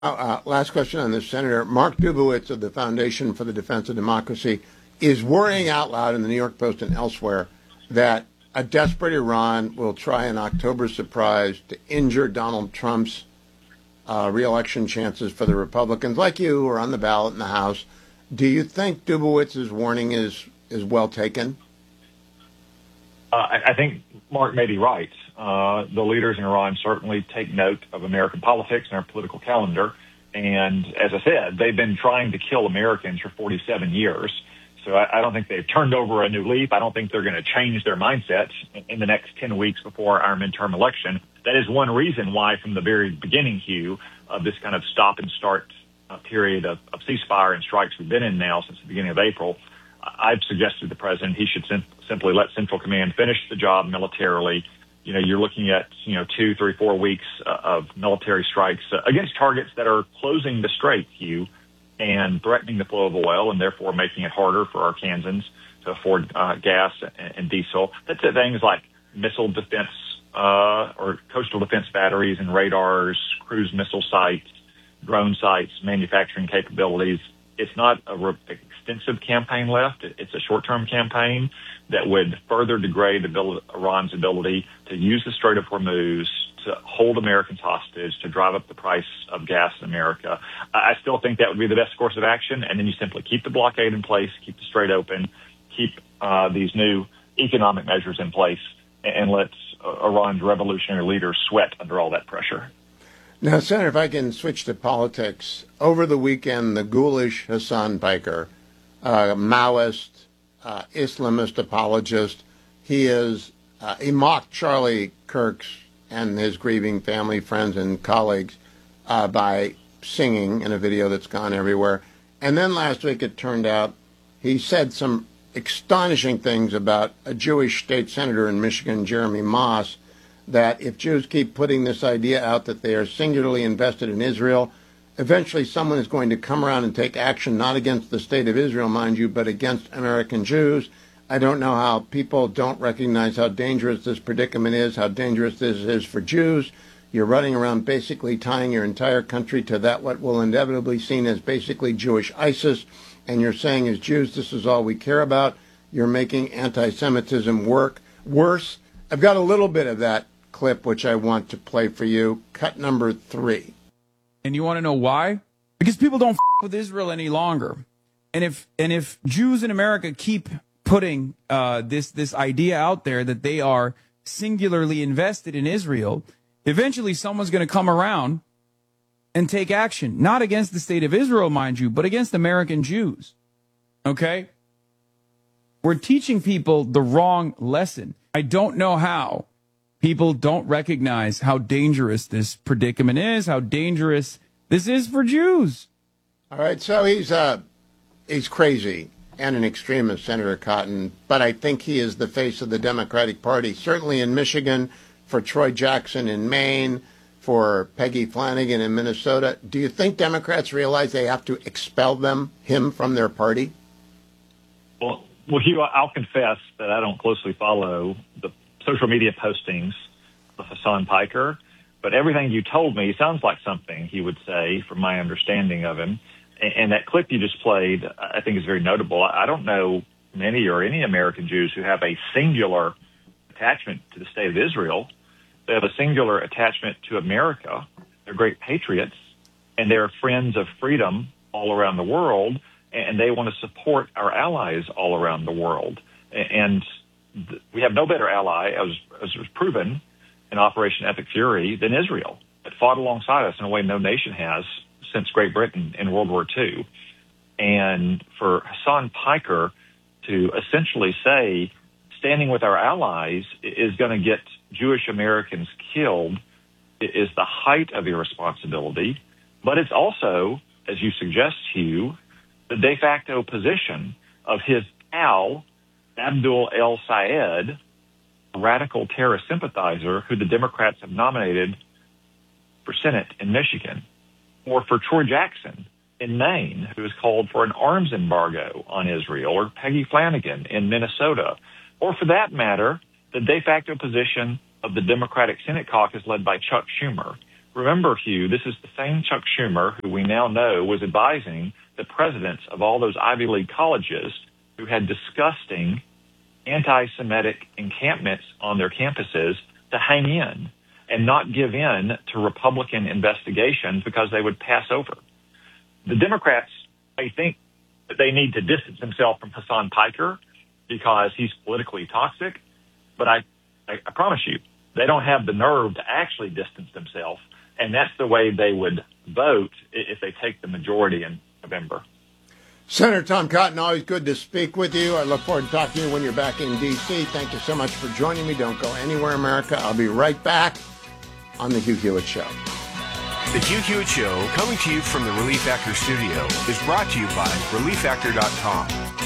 Last question on this, Senator. Mark Dubowitz of the Foundation for the Defense of Democracy is worrying out loud in the New York Post and elsewhere that a desperate Iran will try an October surprise to injure Donald Trump's reelection chances for the Republicans, like you, who are on the ballot in the House. Do you think Dubowitz's warning is well taken? I think Mark may be right. The leaders in Iran certainly take note of American politics and our political calendar. And as I said, they've been trying to kill Americans for 47 years. So I don't think they've turned over a new leaf. I don't think they're going to change their mindsets in the next 10 weeks before our midterm election. That is one reason why, from the very beginning, Hugh, of this kind of stop and start period of ceasefire and strikes we've been in now since the beginning of April, I've suggested to the president he should simply let Central Command finish the job militarily. You know, you're looking at, 2, 3, 4 weeks of military strikes against targets that are closing the strait, Hugh, and threatening the flow of oil and therefore making it harder for our Kansans to afford gas and diesel. That's things like missile defense or coastal defense batteries and radars, cruise missile sites, drone sites, manufacturing capabilities. It's not a extensive campaign left. It's a short-term campaign that would further degrade Iran's ability to use the Strait of Hormuz, to hold Americans hostage, to drive up the price of gas in America. I still think that would be the best course of action, and then you simply keep the blockade in place, keep the strait open, keep these new economic measures in place, and let Iran's revolutionary leaders sweat under all that pressure. Now, Senator, if I can switch to politics. Over the weekend, the ghoulish Hassan Piker, Maoist, Islamist apologist, he mocked Charlie Kirk's and his grieving family, friends, and colleagues by singing in a video that's gone everywhere. And then last week it turned out he said some astonishing things about a Jewish state senator in Michigan, Jeremy Moss, that if Jews keep putting this idea out that they are singularly invested in Israel, eventually someone is going to come around and take action, not against the state of Israel, mind you, but against American Jews. I don't know how people don't recognize how dangerous this predicament is, how dangerous this is for Jews. You're running around basically tying your entire country to that what will inevitably be seen as basically Jewish ISIS, and you're saying as Jews, this is all we care about. You're making anti-Semitism worse. I've got a little bit of that clip, which I want to play for you. Cut number 3. And you want to know why? Because people don't with Israel any longer. And if Jews in America keep putting this idea out there that they are singularly invested in Israel, eventually someone's going to come around and take action, not against the state of Israel, mind you, but against American Jews. Okay? We're teaching people the wrong lesson. I don't know how people don't recognize how dangerous this predicament is, how dangerous this is for Jews. All right, so he's crazy and an extremist, Senator Cotton, but I think he is the face of the Democratic Party, certainly in Michigan, for Troy Jackson in Maine, for Peggy Flanagan in Minnesota. Do you think Democrats realize they have to expel him from their party? Well, Hugh, I'll confess that I don't closely follow the social media postings of Hassan Piker, but everything you told me sounds like something he would say, from my understanding of him. And that clip you just played, I think, is very notable. I don't know many or any American Jews who have a singular attachment to the state of Israel. They have a singular attachment to America. They're great patriots, and they're friends of freedom all around the world, and they want to support our allies all around the world. And we have no better ally, as was proven in Operation Epic Fury, than Israel. It fought alongside us in a way no nation has since Great Britain in World War II. And for Hassan Piker to essentially say standing with our allies is going to get Jewish Americans killed is the height of irresponsibility. But it's also, as you suggest, Hugh, the de facto position of his pal, Abdul El-Sayed, a radical terrorist sympathizer who the Democrats have nominated for Senate in Michigan, or for Troy Jackson in Maine, who has called for an arms embargo on Israel, or Peggy Flanagan in Minnesota, or for that matter, the de facto position of the Democratic Senate caucus led by Chuck Schumer, remember, Hugh, this is the same Chuck Schumer who we now know was advising the presidents of all those Ivy League colleges who had disgusting anti-Semitic encampments on their campuses to hang in and not give in to Republican investigations because they would pass over. The Democrats may think that they need to distance themselves from Hassan Piker because he's politically toxic, but I promise you, they don't have the nerve to actually distance themselves, and that's the way they would vote if they take the majority in November. Senator Tom Cotton, always good to speak with you. I look forward to talking to you when you're back in D.C. Thank you so much for joining me. Don't go anywhere, America. I'll be right back on The Hugh Hewitt Show. The Hugh Hewitt Show, coming to you from the Relief Factor studio, is brought to you by ReliefFactor.com.